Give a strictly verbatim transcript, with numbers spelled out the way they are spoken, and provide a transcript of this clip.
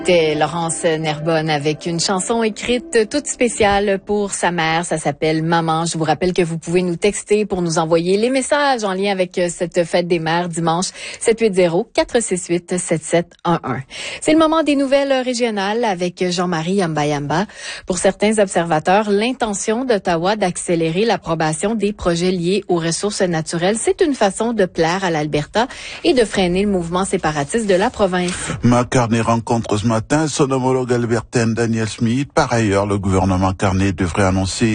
C'était Laurence Nerbonne avec une chanson écrite toute spéciale pour sa mère. Ça s'appelle Maman. Je vous rappelle que vous pouvez nous texter pour nous envoyer les messages en lien avec cette fête des mères dimanche sept huit zéro, quatre six huit, sept sept un un. C'est le moment des nouvelles régionales avec Jean-Marie Yamba-Yamba. Pour certains observateurs, l'intention d'Ottawa d'accélérer l'approbation des projets liés aux ressources naturelles, c'est une façon de plaire à l'Alberta et de freiner le mouvement séparatiste de la province. Ma Carney rencontre ce matin son homologue albertaine Danielle Smith. Par ailleurs, le gouvernement Carney devrait annoncer